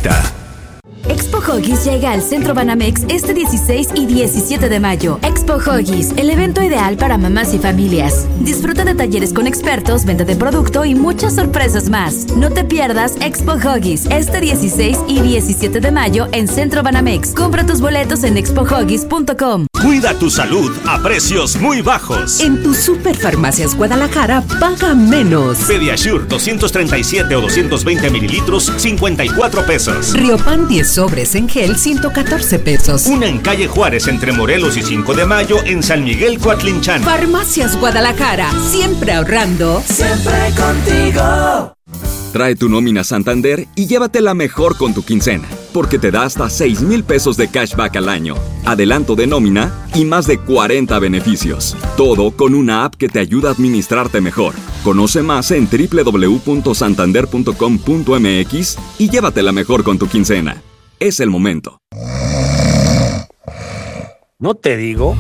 favorita. Expo Huggies llega al Centro Banamex este 16 y 17 de mayo. Expo Huggies, el evento ideal para mamás y familias. Disfruta de talleres con expertos, venta de producto y muchas sorpresas más. No te pierdas Expo Huggies este 16 y 17 de mayo en Centro Banamex. Compra tus boletos en expohuggies.com. Cuida tu salud a precios muy bajos. En tu Superfarmacias Guadalajara, paga menos. Pediasure 237 o 220 mililitros, 54 pesos. Riopan 10 sobres en gel, 114 pesos. Una en calle Juárez entre Morelos y 5 de Mayo en San Miguel Coatlinchan. Farmacias Guadalajara, siempre ahorrando. Siempre contigo. Trae tu nómina Santander y llévatela mejor con tu quincena, porque te da hasta 6,000 pesos de cashback al año, adelanto de nómina y más de 40 beneficios. Todo con una app que te ayuda a administrarte mejor. Conoce más en www.santander.com.mx y llévatela mejor con tu quincena. Es el momento. ¿No te digo?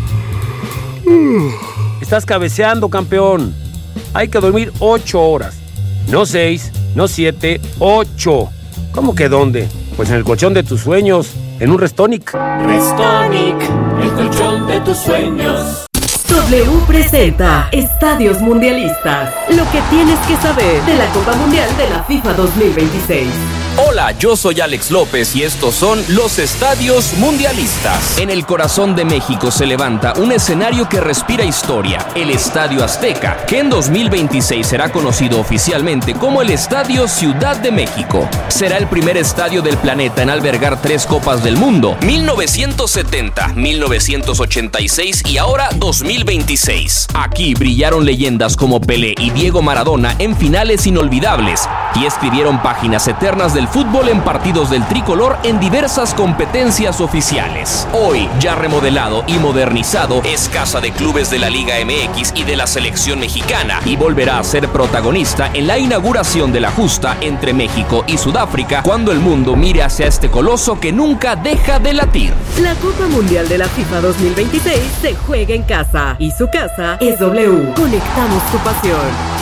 Estás cabeceando, campeón. Hay que dormir 8 horas. No 6, no 7, 8. ¿Cómo que dónde? Pues en el colchón de tus sueños, en un Restonic. Restonic, el colchón de tus sueños. W presenta Estadios Mundialistas. Lo que tienes que saber de la Copa Mundial de la FIFA 2026. Hola, yo soy Alex López y estos son los Estadios Mundialistas. En el corazón de México se levanta un escenario que respira historia, el Estadio Azteca, que en 2026 será conocido oficialmente como el Estadio Ciudad de México. Será el primer estadio del planeta en albergar 3 Copas del Mundo, 1970, 1986 y ahora 2026. Aquí brillaron leyendas como Pelé y Diego Maradona en finales inolvidables y escribieron páginas eternas del fútbol en partidos del tricolor en diversas competencias oficiales. Hoy, ya remodelado y modernizado, es casa de clubes de la Liga MX y de la selección mexicana y volverá a ser protagonista en la inauguración de la justa entre México y Sudáfrica cuando el mundo mire hacia este coloso que nunca deja de latir. La Copa Mundial de la FIFA 2026 se juega en casa y su casa es W. Conectamos tu pasión.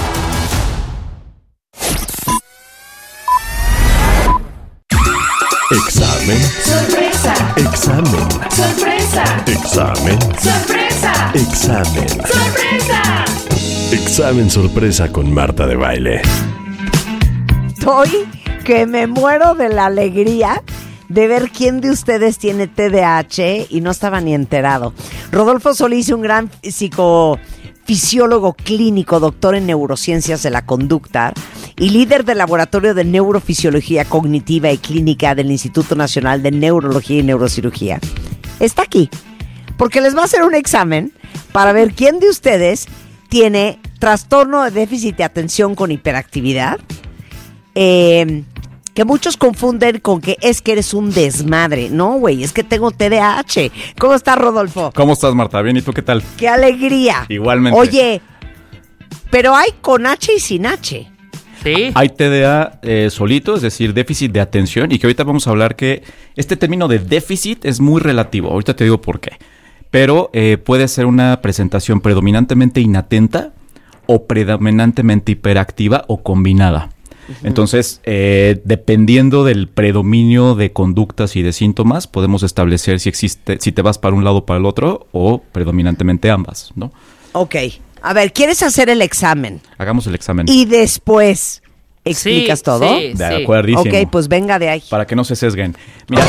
Examen. Sorpresa. Examen. Sorpresa. Examen. Sorpresa. Examen. Sorpresa. Examen sorpresa con Marta de Baile. Estoy que me muero de la alegría de ver quién de ustedes tiene TDAH y no estaba ni enterado. Rodolfo Solís, un gran psicofisiólogo clínico, doctor en neurociencias de la conducta y líder del Laboratorio de Neurofisiología Cognitiva y Clínica del Instituto Nacional de Neurología y Neurocirugía, está aquí porque les va a hacer un examen para ver quién de ustedes tiene trastorno de déficit de atención con hiperactividad, que muchos confunden con que es que eres un desmadre. No, güey, es que tengo TDAH. ¿Cómo estás, Rodolfo? ¿Cómo estás, Marta? Bien, ¿y tú qué tal? ¡Qué alegría! Igualmente. Oye, pero hay con H y sin H. ¿Sí? Hay TDA solito, es decir, déficit de atención, y que ahorita vamos a hablar que este término de déficit es muy relativo. Ahorita te digo por qué. Pero puede ser una presentación predominantemente inatenta o predominantemente hiperactiva o combinada. Entonces, dependiendo del predominio de conductas y de síntomas, podemos establecer si existe, si te vas para un lado o para el otro, o predominantemente ambas, ¿no? Ok. A ver, ¿quieres hacer el examen? Hagamos el examen. Y después explicas todo. Sí, de acuerdísimo. Ok, pues venga de ahí. Para que no se sesguen. Mira.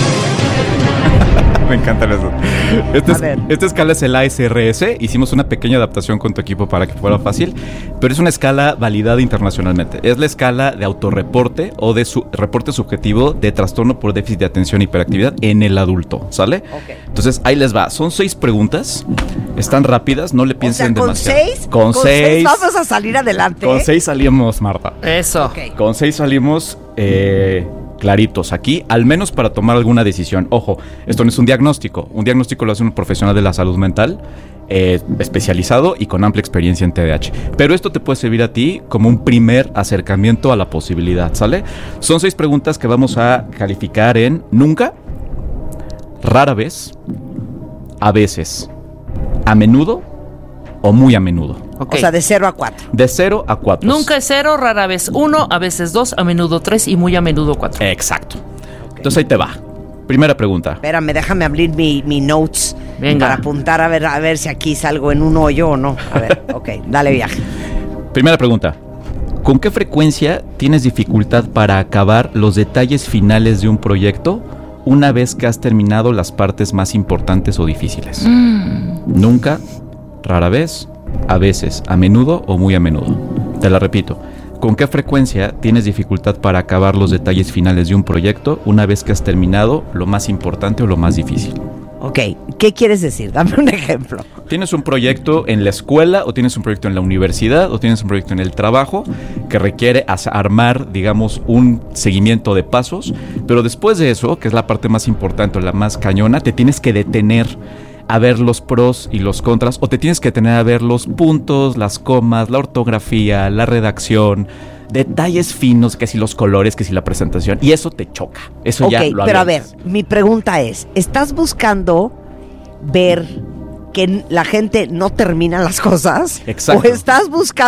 Me encantan eso. Esta escala es el ASRS. Hicimos una pequeña adaptación con tu equipo para que fuera fácil, pero es una escala validada internacionalmente. Es la escala de autorreporte o de reporte subjetivo de trastorno por déficit de atención e hiperactividad en el adulto, ¿sale? Okay. Entonces, ahí les va. Son 6 preguntas. Están rápidas, no le piensen demasiado. ¿Con 6 vamos a salir adelante? Con 6 salimos, Marta. Eso. Okay. Con 6 salimos claritos aquí, al menos para tomar alguna decisión. Ojo, esto no es un diagnóstico. Un diagnóstico lo hace un profesional de la salud mental especializado y con amplia experiencia en TDAH. Pero esto te puede servir a ti como un primer acercamiento a la posibilidad, ¿sale? Son 6 preguntas que vamos a calificar en nunca, rara vez, a veces, a menudo o muy a menudo. Okay. O sea, de 0 a 4. De 0 a 4. Nunca es 0, rara vez 1, a veces 2, a menudo 3 y muy a menudo 4. Exacto. Entonces ahí te va. Primera pregunta. Espérame, déjame abrir mi notes. Venga. Para apuntar a ver si aquí salgo en un hoyo o no. A ver, ok, dale viaje. Primera pregunta. ¿Con qué frecuencia tienes dificultad para acabar los detalles finales de un proyecto una vez que has terminado las partes más importantes o difíciles? Nunca, rara vez, a veces, a menudo o muy a menudo. Te la repito. ¿Con qué frecuencia tienes dificultad para acabar los detalles finales de un proyecto una vez que has terminado lo más importante o lo más difícil? Ok, ¿qué quieres decir? Dame un ejemplo. ¿Tienes un proyecto en la escuela o tienes un proyecto en la universidad o tienes un proyecto en el trabajo que requiere armar, digamos, un seguimiento de pasos? Pero después de eso, que es la parte más importante o la más cañona, te tienes que detener a ver los pros y los contras, o te tienes que detener a ver los puntos, las comas, la ortografía, la redacción, detalles finos, que si los colores, que si la presentación, y eso te choca. Eso ya lo pero a ver, avientas. mi pregunta es, ¿estás buscando ver que la gente no termina las cosas? Exacto. ¿O estás buscando